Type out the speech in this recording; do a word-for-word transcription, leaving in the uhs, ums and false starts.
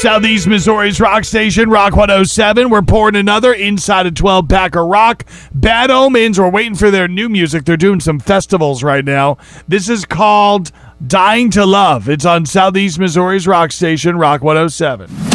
Southeast Missouri's rock station, Rock one oh seven. We're pouring another inside a twelve pack of rock. Bad Omens, we're waiting for their new music. They're doing some festivals right now. This is called Dying to Love. It's on Southeast Missouri's rock station, Rock one oh seven.